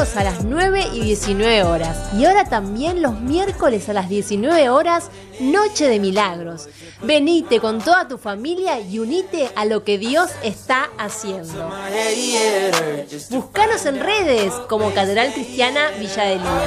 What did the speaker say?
domingos a las 9 y 19 horas. Y ahora también los miércoles a las 19 horas, Noche de Milagros. Venite con toda tu familia y unite a lo que Dios está haciendo. Búscanos en redes como Catedral Cristiana Villa de Lía.